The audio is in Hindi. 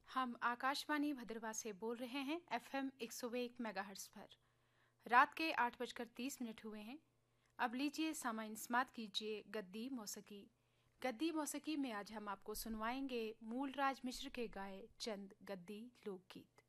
हम आकाशवाणी भद्रवाह से बोल रहे हैं FM 101 मेगाहर्ट्ज़ पर। रात के 8:30 हुए हैं। अब लीजिए सामाइन समात कीजिए गद्दी मौसीकी। गद्दी मौसीकी में आज हम आपको सुनवाएंगे मूलराज मिश्र के गाए चंद गद्दी लोकगीत।